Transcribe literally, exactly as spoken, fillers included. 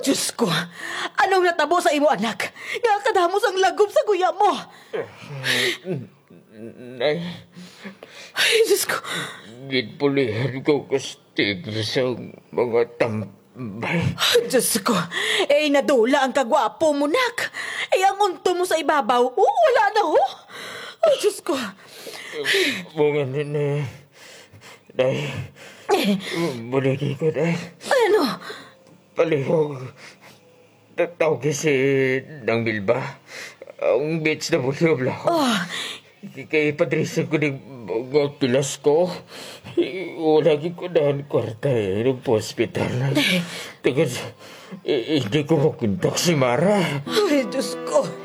Diyos ko! Anong natabo sa imo, anak? Nga kadamos ang lagom sa guya mo! Nay, Ay, Diyos ko! gitpulihan ko kastig sa mga tambay. Ay, Diyos ko! Eh, nadula ang kagwapo mo, nak! Eh, ang unto mo sa ibabaw, oh, wala na, oh! Ay, Diyos ko! Bunga na na. Nay, buligi ko, Nay. Ano? Palihog. Tatawag si Nang Bilba. Ang beach na bulyob lang. Oh, Kaya padrisan ko ng mga pilas ko. Wala ko na ang kwarta eh, ng hospital. Tagas, hindi ko makuntak si Mara. ay, Diyos ko!